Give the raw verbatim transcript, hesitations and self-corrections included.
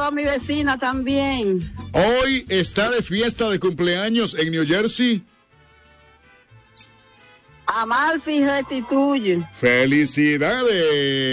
a mi vecina también. Hoy está de fiesta de cumpleaños en New Jersey. Amalfi restituye. Felicidades.